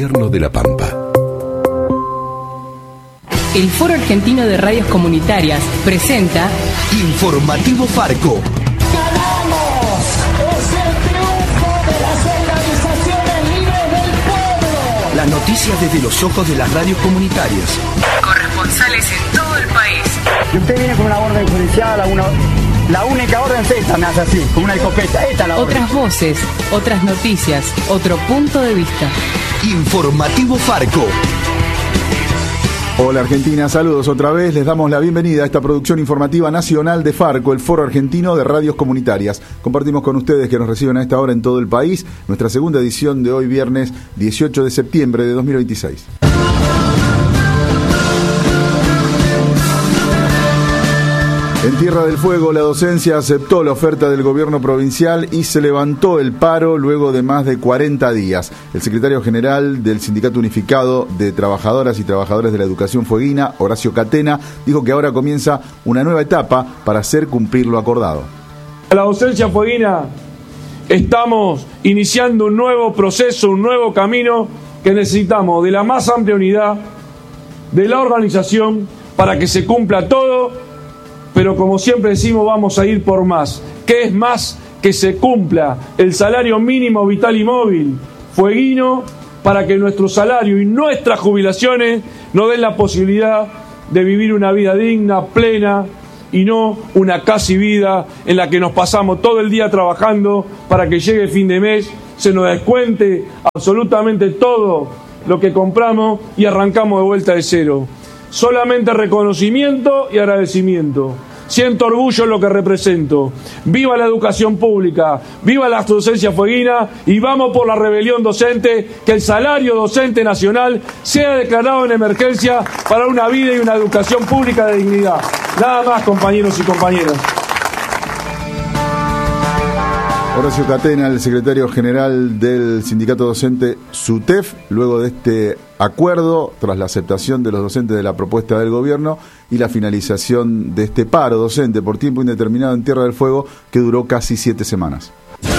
Gobierno de La Pampa. El Foro Argentino de Radios Comunitarias presenta Informativo Farco. ¡Ganamos! ¡Es el triunfo de las organizaciones libres del pueblo! Las noticias desde los ojos de las radios comunitarias. corresponsales en todo el país. Y usted viene con una orden judicial, la única orden es esta, me hace así, con una escopeta. Esta es la orden. Otras voces, otras noticias, otro punto de vista. Informativo Farco. Hola Argentina, saludos otra vez. Les damos la bienvenida a esta producción informativa nacional de Farco, el Foro Argentino de Radios Comunitarias. Compartimos con ustedes que nos reciben a esta hora en todo el país nuestra segunda edición de hoy viernes 18 de septiembre de 2026. En Tierra del Fuego, la docencia aceptó la oferta del gobierno provincial y se levantó el paro luego de más de 40 días. El secretario general del Sindicato Unificado de Trabajadoras y Trabajadores de la Educación Fueguina, Horacio Catena, dijo que ahora comienza una nueva etapa para hacer cumplir lo acordado. La docencia fueguina estamos iniciando un nuevo proceso, un nuevo camino que necesitamos de la más amplia unidad de la organización para que se cumpla todo. Pero como siempre decimos, vamos a ir por más. ¿Qué es más? Que se cumpla el salario mínimo vital y móvil fueguino para que nuestro salario y nuestras jubilaciones nos den la posibilidad de vivir una vida digna, plena, y no una casi vida en la que nos pasamos todo el día trabajando para que llegue el fin de mes, se nos descuente absolutamente todo lo que compramos y arrancamos de vuelta de cero. Solamente reconocimiento y agradecimiento. Siento orgullo en lo que represento. Viva la educación pública, viva la docencia fueguina y vamos por la rebelión docente, que el salario docente nacional sea declarado en emergencia para una vida y una educación pública de dignidad. Nada más, compañeros y compañeras. Horacio Catena, el secretario general del sindicato docente SUTEF, luego de este acuerdo, tras la aceptación de los docentes de la propuesta del gobierno y la finalización de este paro docente por tiempo indeterminado en Tierra del Fuego, que duró casi 7 semanas.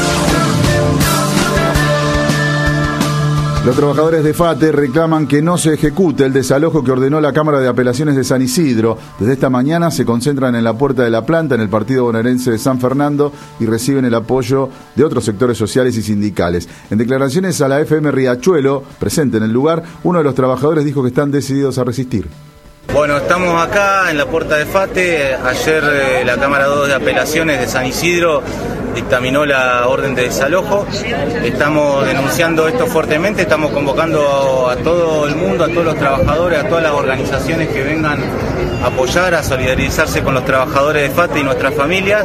Los trabajadores de FATE reclaman que no se ejecute el desalojo que ordenó la Cámara de Apelaciones de San Isidro. Desde esta mañana se concentran en la puerta de la planta, en el partido bonaerense de San Fernando, y reciben el apoyo de otros sectores sociales y sindicales. En declaraciones a la FM Riachuelo, presente en el lugar, uno de los trabajadores dijo que están decididos a resistir. Bueno, estamos acá en la puerta de FATE. Ayer la Cámara 2 de Apelaciones de San Isidro dictaminó la orden de desalojo. Estamos denunciando esto fuertemente, estamos convocando a todo el mundo, a todos los trabajadores, a todas las organizaciones que vengan a apoyar, a solidarizarse con los trabajadores de FATE y nuestras familias.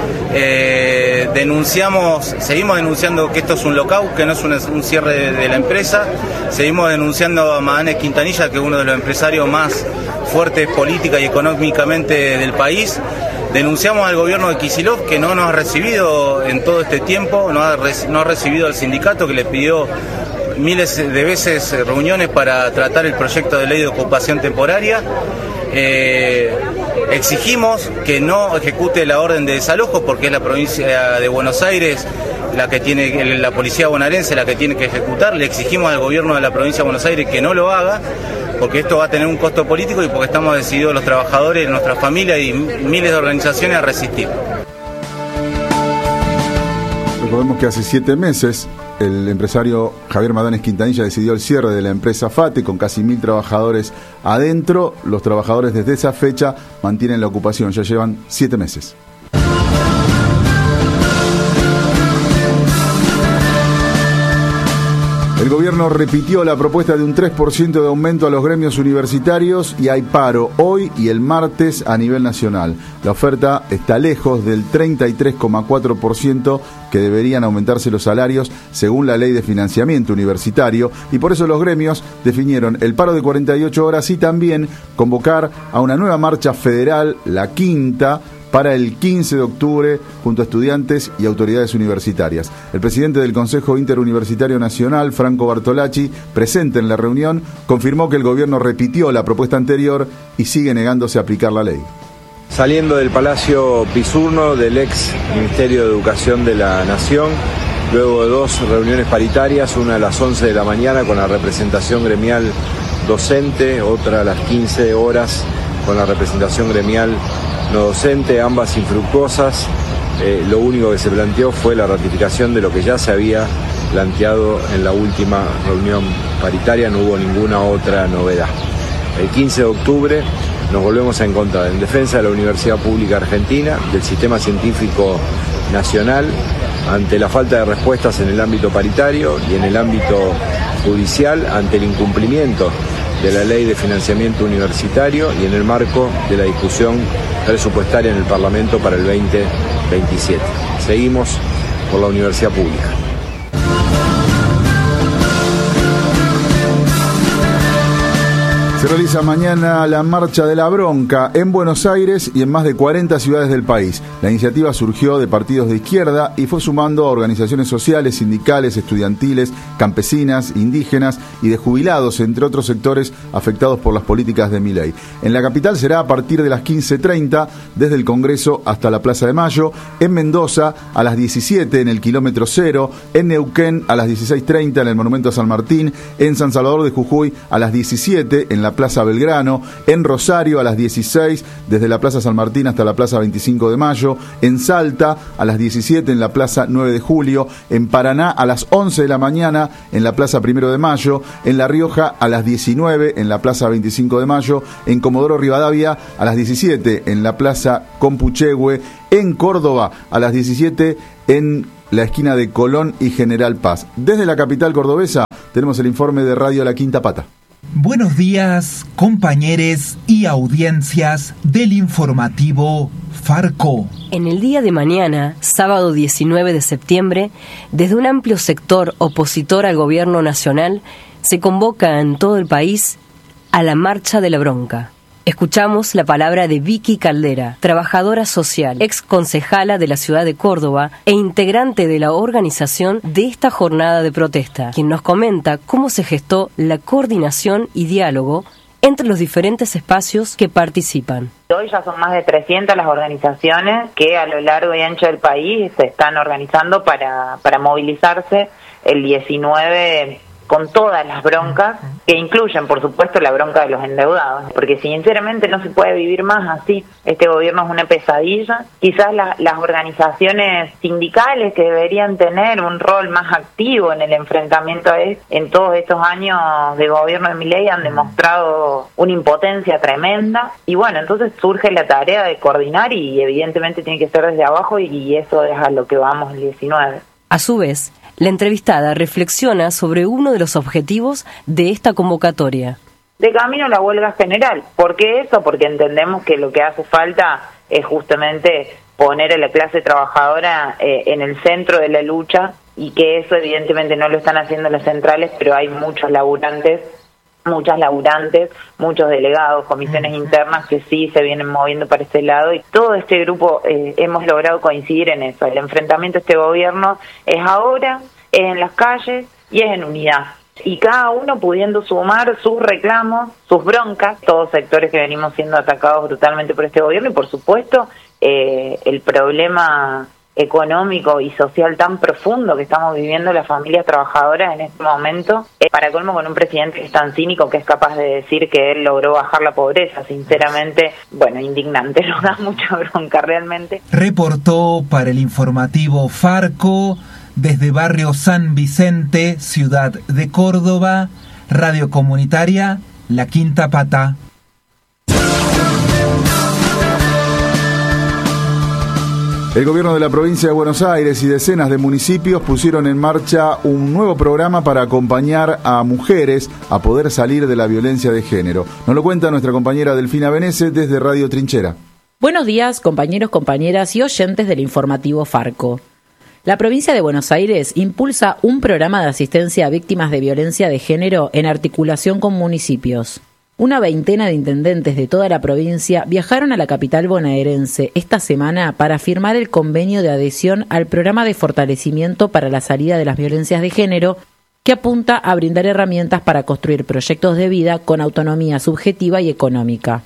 Seguimos denunciando que esto es un lockout, que no es un cierre de la empresa. Seguimos denunciando a Maganes Quintanilla, que es uno de los empresarios más fuertes política y económicamente del país. Denunciamos al gobierno de Kicillof, que no nos ha recibido en todo este tiempo, no ha recibido al sindicato, que le pidió miles de veces reuniones para tratar el proyecto de ley de ocupación temporaria. Exigimos que no ejecute la orden de desalojo, porque es la provincia de Buenos Aires la que tiene, la policía bonaerense la que tiene que ejecutar. Le exigimos al gobierno de la provincia de Buenos Aires que no lo haga, porque esto va a tener un costo político y porque estamos decididos los trabajadores, nuestra familia y miles de organizaciones a resistir. Recordemos que hace 7 meses el empresario Javier Maganes Quintanilla decidió el cierre de la empresa FATE con casi 1.000 trabajadores adentro. Los trabajadores desde esa fecha mantienen la ocupación, ya llevan 7 meses. El gobierno repitió la propuesta de un 3% de aumento a los gremios universitarios y hay paro hoy y el martes a nivel nacional. La oferta está lejos del 33,4% que deberían aumentarse los salarios según la ley de financiamiento universitario, y por eso los gremios definieron el paro de 48 horas y también convocar a una nueva marcha federal, la quinta, para el 15 de octubre junto a estudiantes y autoridades universitarias. El presidente del Consejo Interuniversitario Nacional, Franco Bartolacci, presente en la reunión, confirmó que el gobierno repitió la propuesta anterior y sigue negándose a aplicar la ley. Saliendo del Palacio Pisurno, del ex Ministerio de Educación de la Nación, luego de 2 reuniones paritarias, una a las 11 de la mañana con la representación gremial docente, otra a las 15 horas con la representación gremial no docente, ambas infructuosas. Lo único que se planteó fue la ratificación de lo que ya se había planteado en la última reunión paritaria, no hubo ninguna otra novedad. El 15 de octubre nos volvemos a encontrar en defensa de la Universidad Pública Argentina, del sistema científico nacional, ante la falta de respuestas en el ámbito paritario y en el ámbito judicial, ante el incumplimiento de la Ley de Financiamiento Universitario y en el marco de la discusión presupuestaria en el Parlamento para el 2027. Seguimos por la Universidad Pública. Se realiza mañana la Marcha de la Bronca en Buenos Aires y en más de 40 ciudades del país. La iniciativa surgió de partidos de izquierda y fue sumando a organizaciones sociales, sindicales, estudiantiles, campesinas, indígenas y de jubilados, entre otros sectores afectados por las políticas de Milei. En la capital será a partir de las 15:30, desde el Congreso hasta la Plaza de Mayo, en Mendoza a las 17 en el kilómetro 0, en Neuquén a las 16:30 en el Monumento a San Martín, en San Salvador de Jujuy a las 17 en la Plaza Belgrano, en Rosario a las 16 desde la Plaza San Martín hasta la Plaza 25 de Mayo, en Salta a las 17 en la Plaza 9 de Julio, en Paraná a las 11 de la mañana en la Plaza 1 de Mayo, en La Rioja a las 19 en la Plaza 25 de Mayo, en Comodoro Rivadavia a las 17 en la Plaza Compuchehue, en Córdoba a las 17 en la esquina de Colón y General Paz. Desde la capital cordobesa tenemos el informe de Radio La Quinta Pata. Buenos días, compañeros y audiencias del informativo Farco. En el día de mañana, sábado 19 de septiembre, desde un amplio sector opositor al gobierno nacional, se convoca en todo el país a la Marcha de la Bronca. Escuchamos la palabra de Vicky Caldera, trabajadora social, ex concejala de la ciudad de Córdoba e integrante de la organización de esta jornada de protesta, quien nos comenta cómo se gestó la coordinación y diálogo entre los diferentes espacios que participan. Hoy ya son más de 300 las organizaciones que a lo largo y ancho del país se están organizando para movilizarse el 19 con todas las broncas, que incluyen, por supuesto, la bronca de los endeudados, porque sinceramente no se puede vivir más así. Este gobierno es una pesadilla. Quizás las organizaciones sindicales que deberían tener un rol más activo en el enfrentamiento en todos estos años de gobierno de Milei han demostrado una impotencia tremenda, y bueno, entonces surge la tarea de coordinar y evidentemente tiene que ser desde abajo, y eso es a lo que vamos el 19. A su vez, la entrevistada reflexiona sobre uno de los objetivos de esta convocatoria. De camino a la huelga general. ¿Por qué eso? Porque entendemos que lo que hace falta es justamente poner a la clase trabajadora en el centro de la lucha, y que eso evidentemente no lo están haciendo las centrales, pero hay muchas laburantes, muchos delegados, comisiones internas que sí se vienen moviendo para este lado, y todo este grupo hemos logrado coincidir en eso. El enfrentamiento a este gobierno es ahora, es en las calles y es en unidad. Y cada uno pudiendo sumar sus reclamos, sus broncas, todos sectores que venimos siendo atacados brutalmente por este gobierno, y por supuesto el problema económico y social tan profundo que estamos viviendo las familias trabajadoras en este momento, para colmo con un presidente que es tan cínico que es capaz de decir que él logró bajar la pobreza. Sinceramente, bueno, indignante, nos da mucha bronca realmente. Reportó para el informativo Farco desde barrio San Vicente, ciudad de Córdoba, radio comunitaria La Quinta Pata. El gobierno de la provincia de Buenos Aires y decenas de municipios pusieron en marcha un nuevo programa para acompañar a mujeres a poder salir de la violencia de género. Nos lo cuenta nuestra compañera Delfina Benese desde Radio Trinchera. Buenos días, compañeros, compañeras y oyentes del informativo Farco. La provincia de Buenos Aires impulsa un programa de asistencia a víctimas de violencia de género en articulación con municipios. Una veintena de intendentes de toda la provincia viajaron a la capital bonaerense esta semana para firmar el convenio de adhesión al programa de fortalecimiento para la salida de las violencias de género, que apunta a brindar herramientas para construir proyectos de vida con autonomía subjetiva y económica.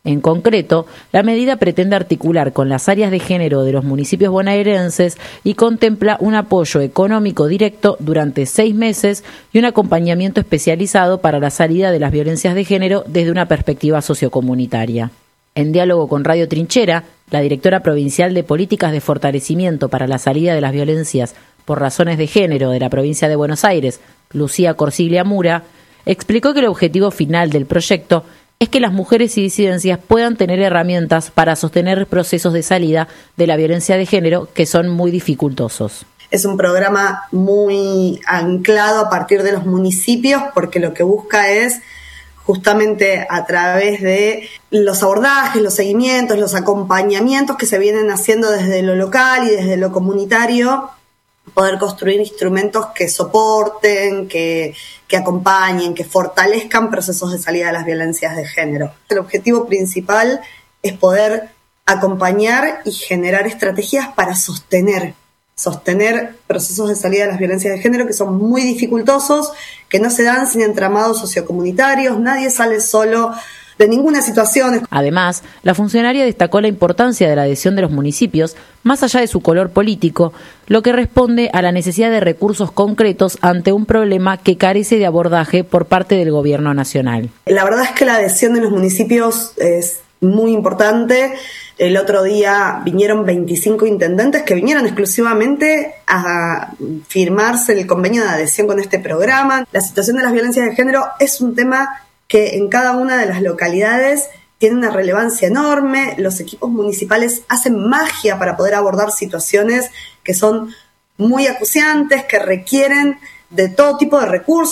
En concreto, la medida pretende articular con las áreas de género de los municipios bonaerenses y contempla un apoyo económico directo durante 6 meses y un acompañamiento especializado para la salida de las violencias de género desde una perspectiva sociocomunitaria. En diálogo con Radio Trinchera, la directora provincial de Políticas de Fortalecimiento para la Salida de las Violencias por Razones de Género de la provincia de Buenos Aires, Lucía Corsiglia Mura, explicó que el objetivo final del proyecto es que las mujeres y disidencias puedan tener herramientas para sostener procesos de salida de la violencia de género que son muy dificultosos. Es un programa muy anclado a partir de los municipios porque lo que busca es justamente a través de los abordajes, los seguimientos, los acompañamientos que se vienen haciendo desde lo local y desde lo comunitario, poder construir instrumentos que soporten, que acompañen, que fortalezcan procesos de salida de las violencias de género. El objetivo principal es poder acompañar y generar estrategias para sostener procesos de salida de las violencias de género que son muy dificultosos, que no se dan sin entramados sociocomunitarios, nadie sale solo de ninguna situación. Además, la funcionaria destacó la importancia de la adhesión de los municipios, más allá de su color político, lo que responde a la necesidad de recursos concretos ante un problema que carece de abordaje por parte del gobierno nacional. La verdad es que la adhesión de los municipios es muy importante. El otro día vinieron 25 intendentes que vinieron exclusivamente a firmarse el convenio de adhesión con este programa. La situación de las violencias de género es un tema que en cada una de las localidades tiene una relevancia enorme. Los equipos municipales hacen magia para poder abordar situaciones que son muy acuciantes, que requieren de todo tipo de recursos.